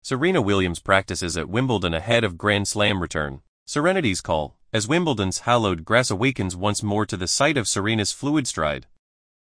Serena Williams practices at Wimbledon ahead of Grand Slam return. Serenity's call, as Wimbledon's hallowed grass awakens once more to the sight of Serena's fluid stride.